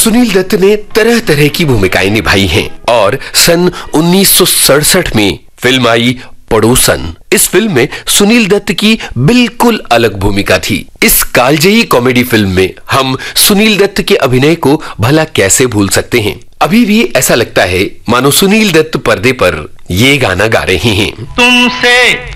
सुनील दत्त ने तरह तरह की भूमिकाएं निभाई हैं और सन 1967 में फिल्म आई पड़ोसन। इस फिल्म में सुनील दत्त की बिल्कुल अलग भूमिका थी। इस कालजयी कॉमेडी फिल्म में हम सुनील दत्त के अभिनय को भला कैसे भूल सकते हैं। अभी भी ऐसा लगता है मानो सुनील दत्त पर्दे पर ये गाना गा रहे हैं। तुमसे